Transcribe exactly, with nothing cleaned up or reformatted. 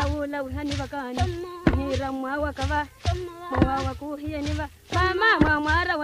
wula hani bakani hira mwa wakava mwa wakuhiya niva mama mwa mara